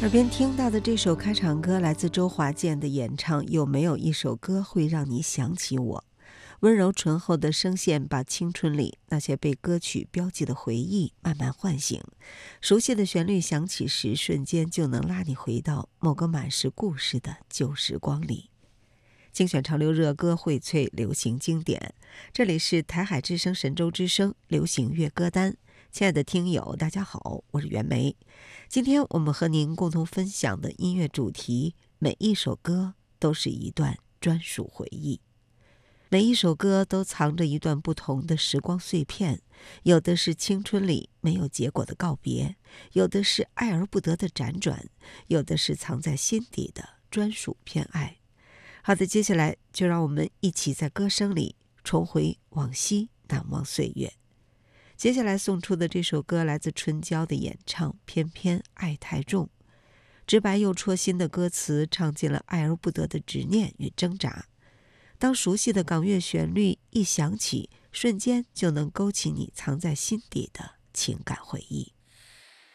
耳边听到的这首开场歌来自周华健的演唱，有没有一首歌会让你想起我？温柔醇厚的声线把青春里那些被歌曲标记的回忆慢慢唤醒，熟悉的旋律响起时，瞬间就能拉你回到某个满是故事的旧时光里。精选潮流热歌，荟萃流行经典，这里是台海之声神州之声流行乐歌单。亲爱的听友大家好，我是袁梅。今天我们和您共同分享的音乐主题，每一首歌都是一段专属回忆，每一首歌都藏着一段不同的时光碎片，有的是青春里没有结果的告别，有的是爱而不得的辗转，有的是藏在心底的专属偏爱。好的，接下来就让我们一起在歌声里重回往昔难忘岁月。接下来送出的这首歌来自春娇的演唱《偏偏爱太重》，直白又戳心的歌词唱尽了爱而不得的执念与挣扎。当熟悉的港乐旋律一响起，瞬间就能勾起你藏在心底的情感回忆。